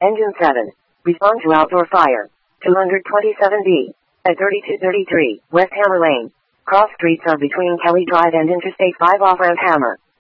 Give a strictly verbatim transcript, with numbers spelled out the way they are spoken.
Engine seven. Respond to outdoor fire. two twenty-seven B. At thirty-two thirty-three, West Hammer Lane. Cross streets are between Kelly Drive and Interstate five off-ramp Hammer.